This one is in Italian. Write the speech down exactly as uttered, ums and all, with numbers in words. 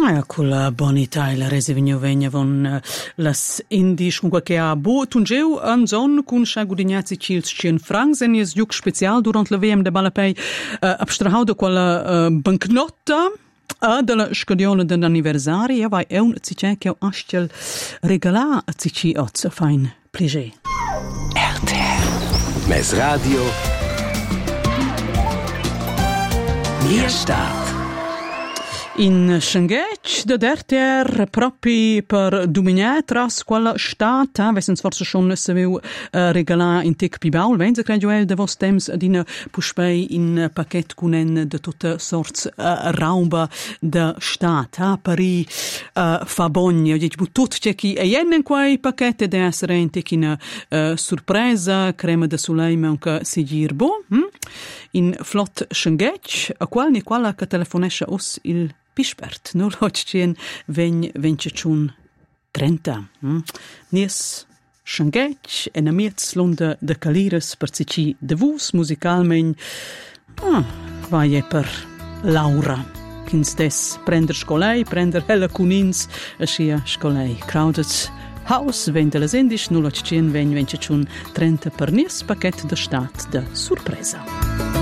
Ja, quella bonità e la resivigno vegna von uh, las indisch con qualche abo tungeu an zon con scha gudignazzi chils cien francs en is juk special durant la V M de Balapei uh, abstrahau de quella uh, banknotta a della scodione dell'anniversario ja vai un zice che astel regala a zici oz fein plige R T L Mes Radio Mir Stadt in Schengetsch de derter propi per dominar tras quella stata vessens forse schon se viu uh, regala in tic pi baul wenn se creduel de vos temps adina puspei in paquet cunen de tutte sorts uh, rauba de stata pari uh, fa bogna dic bu tut ceki e jennen quai paquet de essere in tic in uh, sorpresa crema de soleil anche sigir bo hm? In flott Schengetsch a qual ni quala che telefonescha us il Pispert, null hotschien vegn venceciun trenta. Hm? Nies Schengetsch en amiez lunde de calires per cici de vus musicalmein ah, vai per Laura. Kins des prender scolei, prender hella cunins a schia scolei. Crowded House vende las indisch null hotschien vegn venceciun trenta per nies paquet de stat de surpresa.